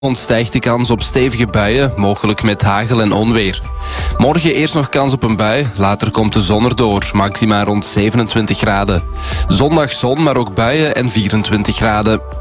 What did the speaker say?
Stijgt de kans op stevige buien, mogelijk met hagel en onweer. Morgen eerst nog kans op een bui, later komt de zon erdoor, maxima rond 27 graden. Zondag zon, maar ook buien en 24 graden.